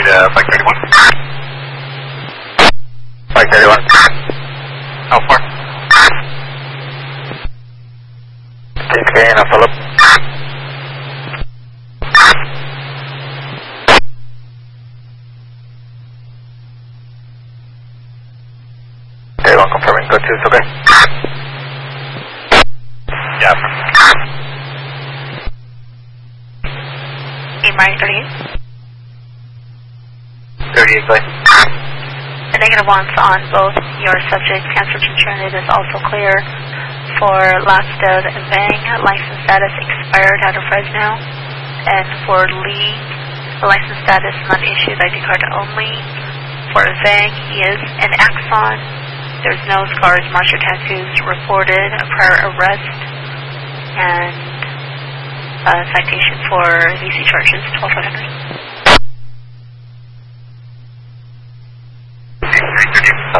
531. 531. How far? Okay, and I'll follow up. Okay, one confirming. Go to, it's okay. Yeah. Mike 38. 38, play. The negative ones on both your subjects. Cancer Trinidad is also clear for last of Vang. License status expired out of Fresno. And for Lee, the license status not issued, ID card only. For Vang, he is an Axon. There's no scars, marks, or tattoos reported. A prior arrest. And citation for VC charges, 1200.